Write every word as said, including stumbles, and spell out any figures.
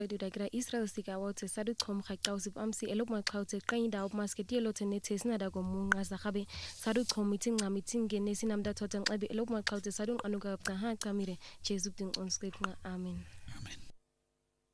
Dudakira Israel sika wote sadu trom khaqaw sib amsi elok ma qawte qainda op masketi elote netes nada go munqa sakhabe sadu trom meeting nga meeting gene sinamda totan qabe elok ma qawte sadu anuga qha qamire Jesus din on script nga amen.